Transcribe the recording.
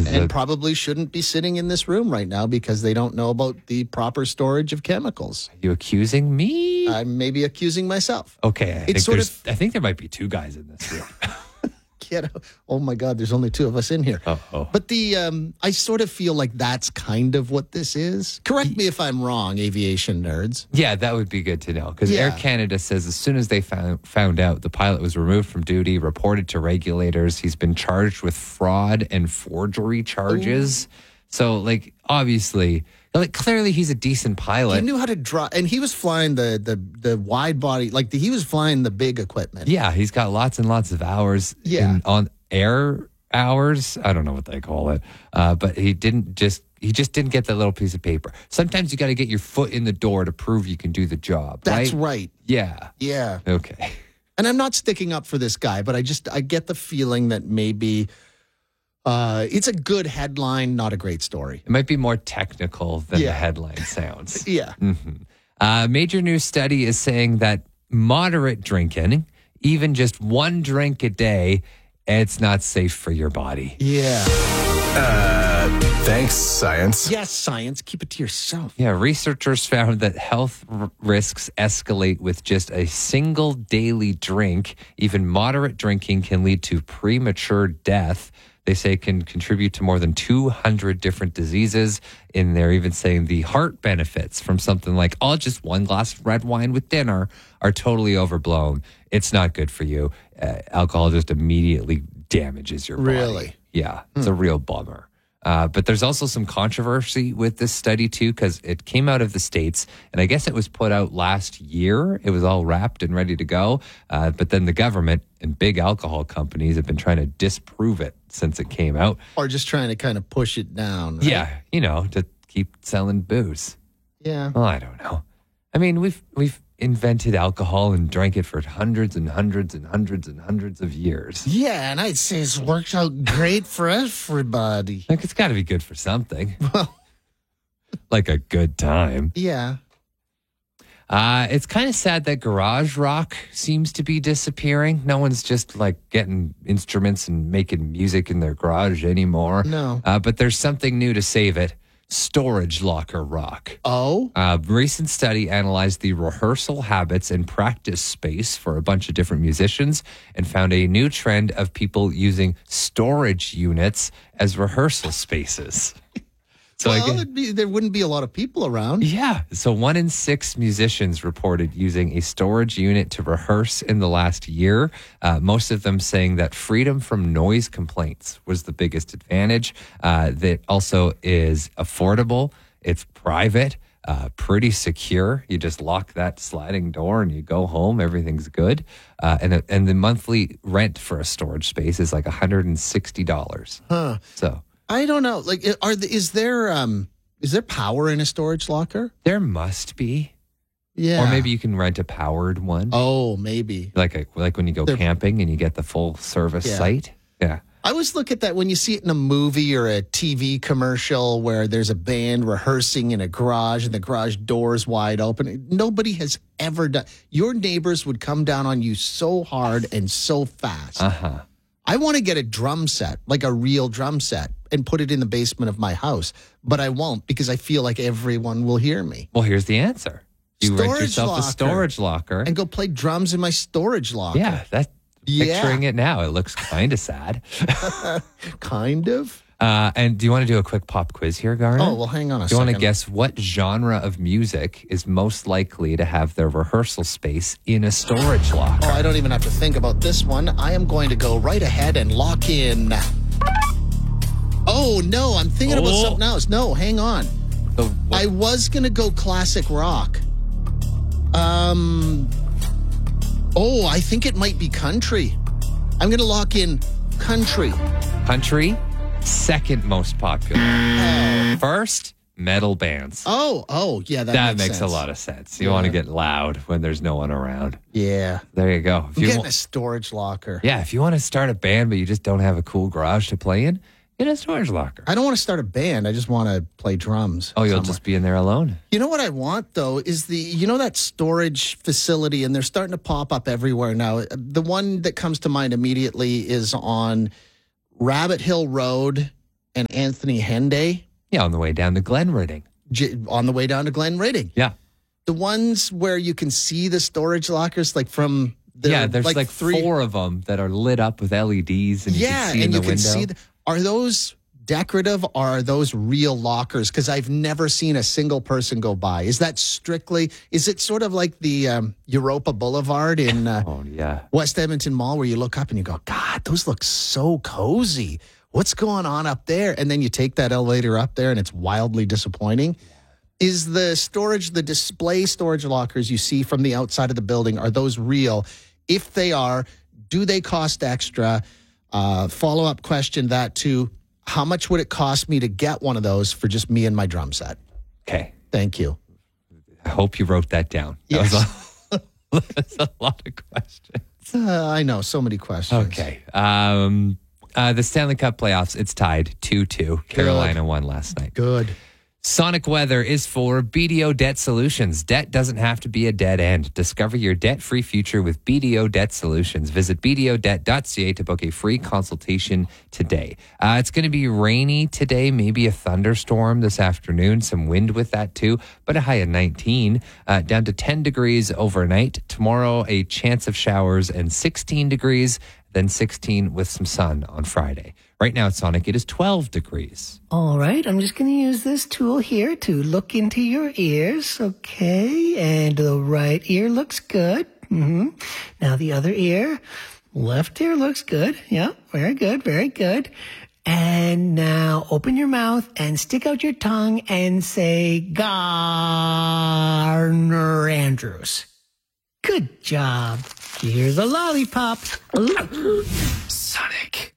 And probably shouldn't be sitting in this room right now because they don't know about the proper storage of chemicals. Are you accusing me? I'm maybe accusing myself. Okay. It's sort of. I think there might be two guys in this room. Oh my God, there's only two of us in here. Uh-oh. But I sort of feel like that's kind of what this is. Correct me if I'm wrong, aviation nerds. Yeah, that would be good to know. Because Air Canada says as soon as they found out the pilot was removed from duty, reported to regulators, he's been charged with fraud and forgery charges. Ooh. So, obviously, clearly he's a decent pilot. He knew how to drive, and he was flying the wide body, he was flying the big equipment. Yeah, he's got lots and lots of hours on air hours. I don't know what they call it, but he just didn't get that little piece of paper. Sometimes you got to get your foot in the door to prove you can do the job. That's right. Yeah. Yeah. Okay. And I'm not sticking up for this guy, but I get the feeling that maybe. It's a good headline, not a great story. It might be more technical than the headline sounds. Yeah. Mm-hmm. Major news study is saying that moderate drinking, even just one drink a day, it's not safe for your body. Yeah. Thanks, science. Yes, science. Keep it to yourself. Yeah, researchers found that health risks escalate with just a single daily drink. Even moderate drinking can lead to premature death. They say it can contribute to more than 200 different diseases. And they're even saying the heart benefits from something like, just one glass of red wine with dinner are totally overblown. It's not good for you. Alcohol just immediately damages your body. Really? Yeah, it's a real bummer. But there's also some controversy with this study, too, because it came out of the States, and I guess it was put out last year. It was all wrapped and ready to go. But then the government and big alcohol companies have been trying to disprove it since it came out. Or just trying to kind of push it down. Right? Yeah, to keep selling booze. Yeah. Well, I don't know. I mean, we've invented alcohol and drank it for hundreds and hundreds and hundreds and hundreds of years. Yeah, and I'd say it's worked out great for everybody. It's got to be good for something. Well, like a good time. Yeah. It's kind of sad that garage rock seems to be disappearing. No one's just getting instruments and making music in their garage anymore. No. But there's something new to save it. Storage locker rock. Oh? A recent study analyzed the rehearsal habits and practice space for a bunch of different musicians and found a new trend of people using storage units as rehearsal spaces. So there wouldn't be a lot of people around. Yeah. So 1 in 6 musicians reported using a storage unit to rehearse in the last year. Most of them saying that freedom from noise complaints was the biggest advantage. That also is affordable. It's private, pretty secure. You just lock that sliding door and you go home. Everything's good. And the monthly rent for a storage space is $160. Huh. So. I don't know. Is there power in a storage locker? There must be. Yeah. Or maybe you can rent a powered one. Oh, maybe. Like when you go camping and you get the full service site. Yeah. I always look at that when you see it in a movie or a TV commercial where there's a band rehearsing in a garage and the garage door's wide open. Nobody has ever done. Your neighbors would come down on you so hard and so fast. Uh-huh. I want to get a drum set, like a real drum set, and put it in the basement of my house. But I won't because I feel like everyone will hear me. Well, here's the answer. You rent yourself a storage locker. And go play drums in my storage locker. Yeah, picturing it now. It looks kind of sad. Kind of? And do you want to do a quick pop quiz here, Garner? Oh, well, hang on a second. Do you want to guess what genre of music is most likely to have their rehearsal space in a storage locker? Oh, I don't even have to think about this one. I am going to go right ahead and lock in. Oh, no, I'm thinking about something else. No, hang on. I was going to go classic rock. I think it might be country. I'm going to lock in country. Country? Second most popular. First, metal bands. Oh, yeah, that makes sense. A lot of sense. You want to get loud when there's no one around. Yeah. There you go. If getting a storage locker. Yeah, if you want to start a band but you just don't have a cool garage to play in, get a storage locker. I don't want to start a band. I just want to play drums. Oh, you'll just be in there alone. You know what I want, though, is that storage facility, and they're starting to pop up everywhere now. The one that comes to mind immediately is on Rabbit Hill Road and Anthony Henday Yeah, on the way down to Glenridding. on the way down to Glenridding. Yeah. The ones where you can see the storage lockers, like from the There's like three. 4 of them that are lit up with LEDs, and you can see in the window. Are those decorative or are those real lockers? Because I've never seen a single person go by. Is that strictly? Is it sort of like the Europa Boulevard in West Edmonton Mall, where you look up and you go, God, those look so cozy. What's going on up there? And then you take that elevator up there and it's wildly disappointing. Is the storage, the display storage lockers you see from the outside of the building, are those real? If they are, do they cost extra? Follow-up question that too. How much would it cost me to get one of those for just me and my drum set? Okay. Thank you. I hope you wrote that down. Yes. That's a lot of questions. I know, so many questions. Okay. The Stanley Cup playoffs, it's tied 2-2. Carolina won last night. Good. Sonic Weather is for BDO Debt Solutions. Debt doesn't have to be a dead end. Discover your debt-free future with BDO Debt Solutions. Visit bdodebt.ca to book a free consultation today. It's going to be rainy today, maybe a thunderstorm this afternoon, some wind with that too, but a high of 19, down to 10 degrees overnight. Tomorrow, a chance of showers and 16 degrees, then 16 with some sun on Friday. Right now at Sonic, it is 12 degrees. All right, I'm just going to use this tool here to look into your ears, okay? And the right ear looks good. Now the other ear, left ear looks good. Yeah, very good, very good. And now open your mouth and stick out your tongue and say, Garner Andrews. Good job. Here's a lollipop. Sonic.